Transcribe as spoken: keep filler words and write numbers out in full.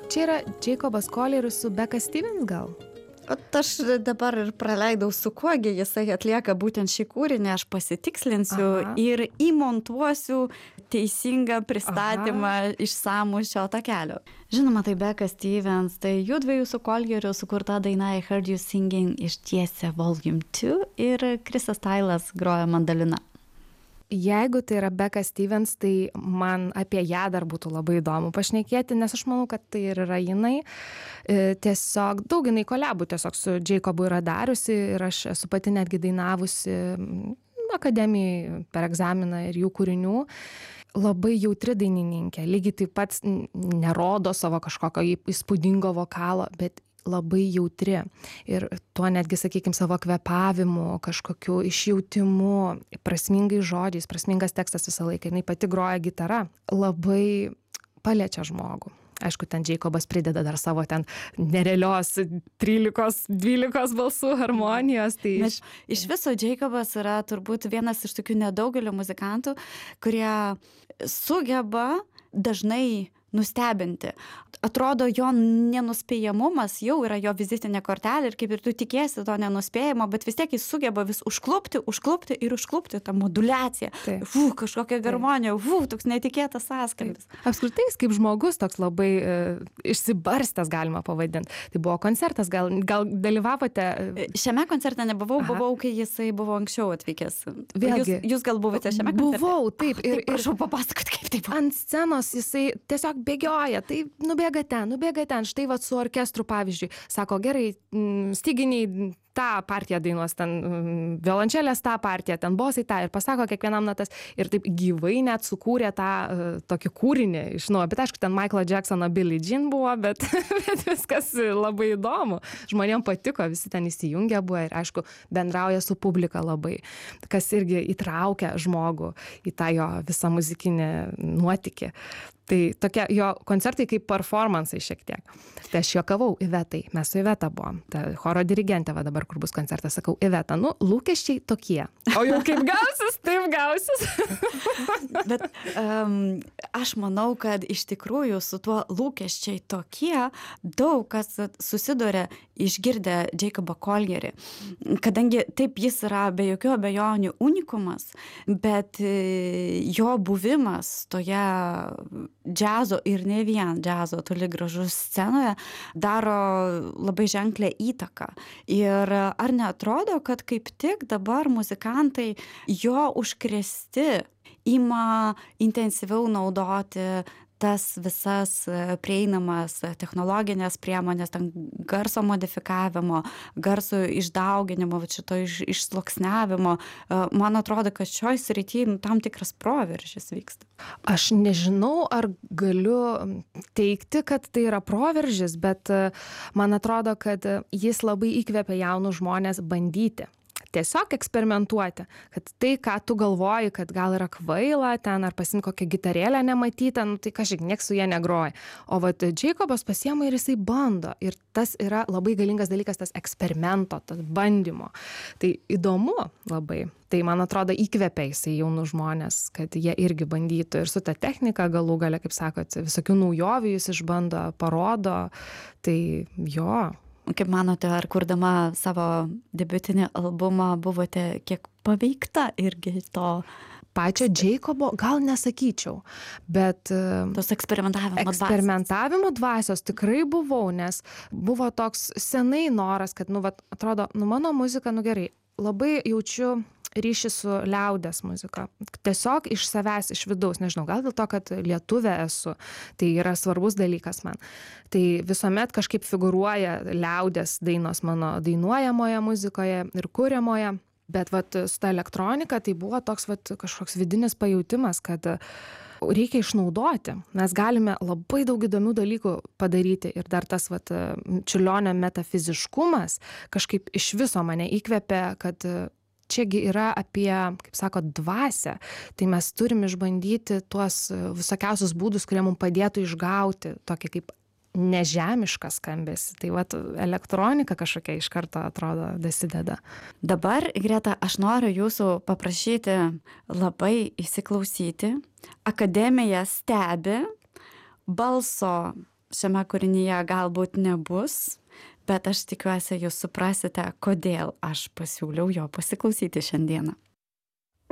čia yra Jacobas Collierius su Becca Stevens gal? O aš dabar ir praleidau, su kuogi jisai atlieka būtent šį kūrinį, aš pasitikslinsiu Aha. ir įmontuosiu teisingą pristatymą Aha. išsamų šio takelio. Žinoma, tai Becca Stevens, tai jų dviejų su Collieriu sukurta daina I Heard You Singing iš Tiesė Volume du ir Chrisas Tylas groja mandolina. Jeigu tai yra Becca Stevens, tai man apie ją dar būtų labai įdomu pašnekėti, nes aš manau, kad tai ir yra jinai. Tiesiog daug jinai kolabų tiesiog su Jacobu yra dariusi ir aš esu pati netgi dainavusi akademijai per egzaminą ir jų kūrinių. Labai jautri dainininkė, lygiai taip pat nerodo savo kažkokio įspūdingo vokalo, bet labai jautri ir tuo netgi, sakykime, savo kvėpavimu, kažkokiu išjautimu, prasmingais žodžiais, prasmingas tekstas visą laiką, jinai pati groja gitara, labai paliečia žmogų. Aišku, ten Jacobas prideda dar savo ten nerealios trylikos dvylikos balsų harmonijos. Tai iš... iš viso Jacobas yra turbūt vienas iš tokių nedaugelio muzikantų, kurie sugeba dažnai nustebinti. Atrodo, jo nenuspėjamumas jau yra jo vizitinė kortelė ir kaip ir tu tikėsi to nenuspėjimo, bet vis tiek jis sugeba vis užklupti, užklupti ir užklupti tą modulaciją. Fū, kažkokią harmoniją, fū, toks netikėtas sąskambis. Apskritai, jis kaip žmogus toks labai e, išsibarstęs galima pavadinti. Tai buvo koncertas, gal, gal dalyvavote? Šiame koncerte nebuvau, Aha. buvau, kai jisai buvo anksčiau atvykęs. Vėlgi, jūs, jūs gal buvote šiame koncerte? Buvau, taip. Ir, ir prašau papasakot, kaip tai buvo. Ant scenos jisai tiesiog bėgioja, tai nubėga ten, nubėga ten, štai va su orkestru pavyzdžiui, sako, gerai, styginiai tą partiją dainuos, ten violončelės tą partiją, ten bosai tą ir pasako kiekvienam natas ir taip gyvai net sukūrė tą uh, tokį kūrinį iš naujo, bet aišku, ten Michaelo Jacksono Billie Jean buvo, bet, bet viskas labai įdomu, žmonėm patiko, visi ten įsijungę buvo ir aišku, bendrauja su publika labai, kas irgi įtraukia žmogų į tą jo visą muzikinį nuotykį. Tai tokie jo koncertai kaip performansai šiek tiek. Tai aš juokavau Ivetai, mes su Iveta buvom, ta choro dirigentė, va dabar kur bus koncertas, sakau, Iveta, nu, lūkesčiai tokie. O jau kaip gausis, taip gausis. Bet um, aš manau, kad iš tikrųjų su tuo lūkesčiai tokie daug kas susiduria išgirdę Jacobą Collierį. Kadangi taip jis yra be jokių abejonių unikumas, bet jo buvimas toje džiazo ir ne vien džiazo toli gražu scenoje daro labai ženklę įtaką. Ir ar neatrodo, kad kaip tik dabar muzikantai jo užkrėsti ima intensyviau naudoti tas visas prieinamas technologinės priemonės, ten garso modifikavimo, garso išdauginimo, šito iš, išsluoksniavimo. Man atrodo, kad šioj srityje tam tikras proveržis vyksta. Aš nežinau, ar galiu teigti, kad tai yra proveržis, bet man atrodo, kad jis labai įkvepia jaunus žmonės bandyti. Tiesiog eksperimentuoti, kad tai, ką tu galvoji, kad gal yra kvaila ten, ar pasimti kokią gitarėlę nematytą, nu tai kažkaip nieks su jie negroja. O vat Jacobas pasiema ir jisai bando. Ir tas yra labai galingas dalykas, tas eksperimento, tas bandymo. Tai įdomu labai. Tai, man atrodo, įkvepia jisai jaunų žmonės, kad jie irgi bandytų. Ir su ta technika galų gale, kaip sakot, visokių naujovių jis išbando, parodo. Tai jo. Kaip manote, ar kurdama savo debiutinį albumą buvote kiek paveikta irgi to? Pačio Jacobo gal nesakyčiau, bet tos eksperimentavimo, eksperimentavimo dvasios tikrai buvau, nes buvo toks senai noras, kad, nu, vat, atrodo, nu, mano muzika, nu gerai, labai jaučiu ryšį su liaudies muzika. Tiesiog iš savęs, iš vidaus, nežinau, gal dėl to, kad lietuvė esu, tai yra svarbus dalykas man. Tai visuomet kažkaip figūruoja liaudies dainos mano dainuojamoje muzikoje ir kuriamoje, bet vat su ta elektronika tai buvo toks vat kažkoks vidinis pajautimas, kad reikia išnaudoti. Mes galime labai daug įdomių dalykų padaryti ir dar tas vat Čiurlionio metafiziškumas kažkaip iš viso mane įkvėpė, kad čiagi yra apie, kaip sako, dvasią. Tai mes turim išbandyti tuos visokiausius būdus, kurie mums padėtų išgauti tokį kaip nežemišką skambesį. Tai vat elektronika kažkokia iš karto atrodo dasideda. Dabar, Greta, aš noriu jūsų paprašyti labai įsiklausyti. Akademija stebi balso šiame kūrinyje galbūt nebus, bet aš tikiuosi, jūs suprasite, kodėl aš pasiūliau jo pasiklausyti šiandieną.